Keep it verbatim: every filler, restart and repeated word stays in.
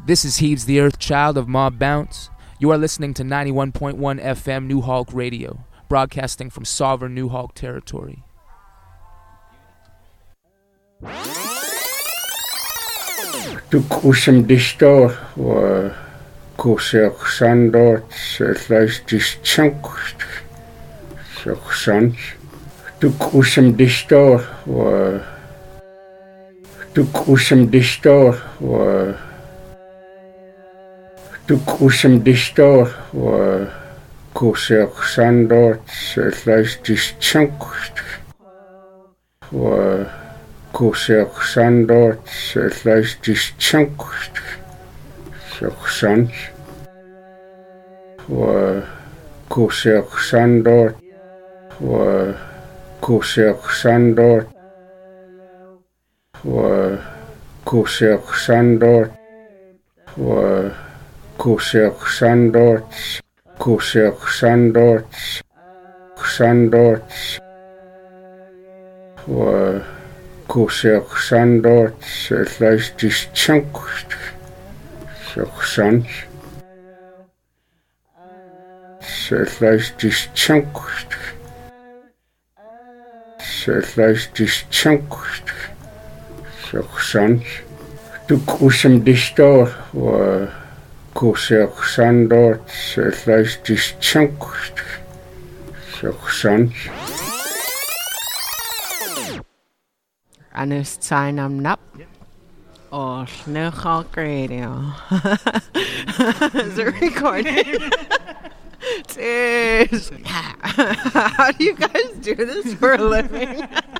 This is Heaves the Earth Child of Mob Bounce. You are listening to ninety-one point one F M New Hulk Radio, broadcasting from sovereign New Hulk territory. Tukusem distor wa kusek sandot selais dischunk soksan. Tukusem distor wa Tukusem distor wa Tukusem distor wa kusek sandot selais dischunk wa kusek sandot selais dischunk soksan wa kusek sandot wa kusek sandot wa kusek sandot wa kusek sandot kusek sandot sandot wa kusek sandot selais dischunk soksan selais dischunk selais dischunk soksan. Tukusem distor wa kusek sandot selais dischunk soksan. Anus sign I'm not or New Hulk Radio. Is it recording? Jeez. How do you guys do this for a living?